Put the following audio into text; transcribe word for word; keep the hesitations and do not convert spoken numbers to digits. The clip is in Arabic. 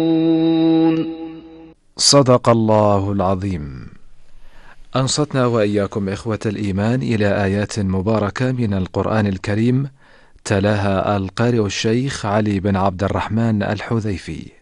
صدق الله العظيم. أنصتنا وإياكم إخوة الإيمان إلى آيات مباركة من القرآن الكريم، تلاها القارئ الشيخ علي بن عبد الرحمن الحذيفي.